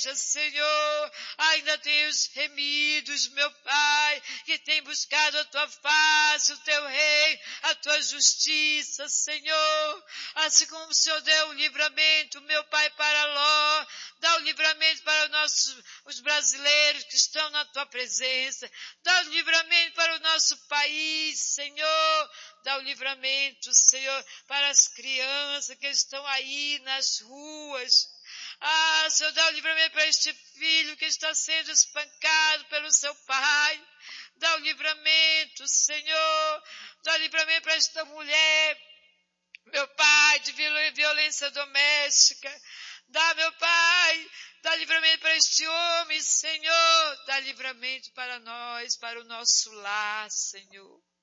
igreja, Senhor, ainda tem os remidos, meu Pai, que tem buscado a tua face, o teu reino, a tua justiça, Senhor. Assim como o Senhor deu o livramento, meu Pai, para Ló, dá o livramento para os brasileiros que estão na tua presença, dá o livramento para o nosso país, Senhor, dá o livramento, Senhor, para as crianças que estão aí nas ruas. Senhor, dá o livramento para este filho que está sendo espancado pelo seu pai. Dá o livramento, Senhor, dá o livramento para esta mulher, meu Pai, de violência doméstica. Dá, meu Pai, dá livramento para este homem, Senhor. Dá livramento para nós, para o nosso lar, Senhor.